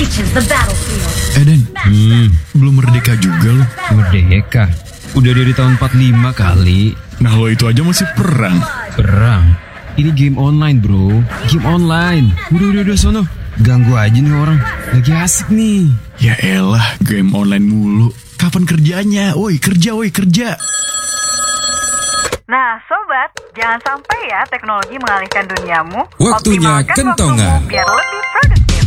reaches the battlefield. Den, belum merdeka juga lo. Merdeka? Udah dari tahun 45 kali. Nah lo itu aja masih perang. Perang? Ini game online bro. Game online. Udah sono. Ganggu aja nih orang. Lagi asik nih. Ya elah, game online mulu. Kapan kerjanya? Woi kerja. Nah, sobat, jangan sampai ya teknologi mengalihkan duniamu. Waktunya Optimalkan kentongan. waktumu biar lebih produktif.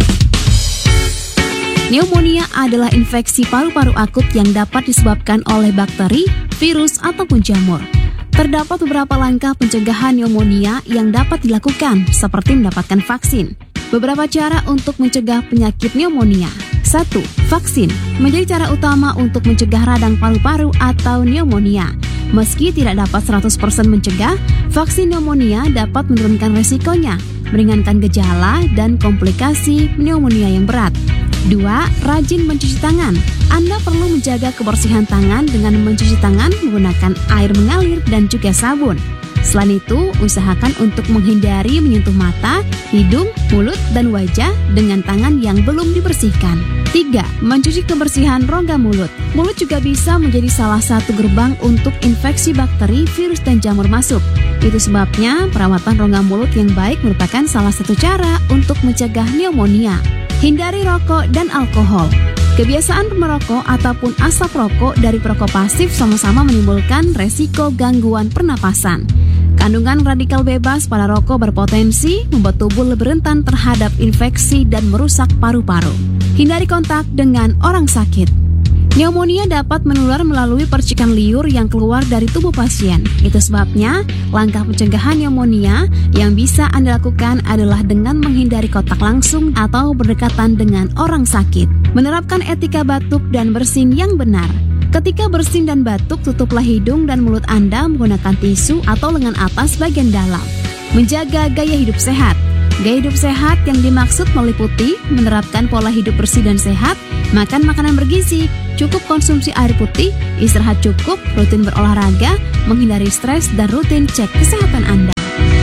Pneumonia adalah infeksi paru-paru akut yang dapat disebabkan oleh bakteri, virus, ataupun jamur. Terdapat beberapa langkah pencegahan pneumonia yang dapat dilakukan, seperti mendapatkan vaksin. Beberapa cara untuk mencegah penyakit pneumonia. 1. Vaksin menjadi cara utama untuk mencegah radang paru-paru atau pneumonia. Meski tidak dapat 100% mencegah, vaksin pneumonia dapat menurunkan resikonya, meringankan gejala dan komplikasi pneumonia yang berat. 2. Rajin mencuci tangan. Anda perlu menjaga kebersihan tangan dengan mencuci tangan menggunakan air mengalir dan juga sabun. Selain itu, usahakan untuk menghindari menyentuh mata, hidung, mulut, dan wajah dengan tangan yang belum dibersihkan. 3. Mencuci kebersihan rongga mulut. Mulut juga bisa menjadi salah satu gerbang untuk infeksi bakteri, virus, dan jamur masuk. Itu sebabnya perawatan rongga mulut yang baik merupakan salah satu cara untuk mencegah pneumonia. Hindari rokok dan alkohol. Kebiasaan merokok ataupun asap rokok dari perokok pasif sama-sama menimbulkan resiko gangguan pernapasan. Kandungan radikal bebas pada rokok berpotensi membuat tubuh lebih rentan terhadap infeksi dan merusak paru-paru. Hindari kontak dengan orang sakit. Pneumonia dapat menular melalui percikan liur yang keluar dari tubuh pasien. Itu sebabnya, langkah pencegahan pneumonia yang bisa Anda lakukan adalah dengan menghindari kontak langsung atau berdekatan dengan orang sakit. Menerapkan etika batuk dan bersin yang benar. Ketika bersin dan batuk, tutuplah hidung dan mulut Anda menggunakan tisu atau lengan atas bagian dalam. Menjaga gaya hidup sehat. Gaya hidup sehat yang dimaksud meliputi menerapkan pola hidup bersih dan sehat, makan makanan bergizi, cukup konsumsi air putih, istirahat cukup, rutin berolahraga, menghindari stres, dan rutin cek kesehatan Anda.